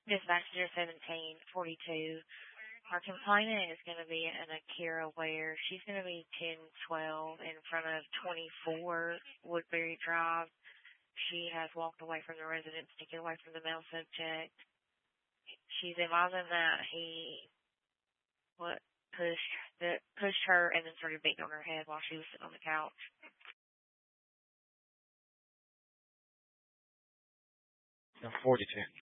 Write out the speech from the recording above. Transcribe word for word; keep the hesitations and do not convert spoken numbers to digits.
Dispatch zero seventeen forty-two. Our complainant is going to be an Akira Ware. She's going to be ten twelve in front of twenty-four Woodbury Drive. She has walked away from the residence to get away from the male subject. She's advising that he what pushed the pushed her and then started beating on her head while she was sitting on the couch. forty-two.